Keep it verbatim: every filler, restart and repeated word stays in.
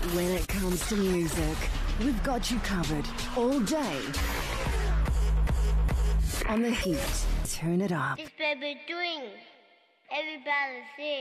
When it comes to music, we've got you covered all day. On the heat, turn it up. This baby doing. Everybody see.